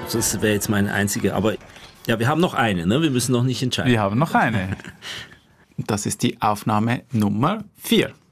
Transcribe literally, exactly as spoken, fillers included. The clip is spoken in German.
das wäre jetzt meine einzige. Aber ja, wir haben noch eine, ne? Wir müssen noch nicht entscheiden. Wir haben noch eine. Das ist die Aufnahme Nummer vier.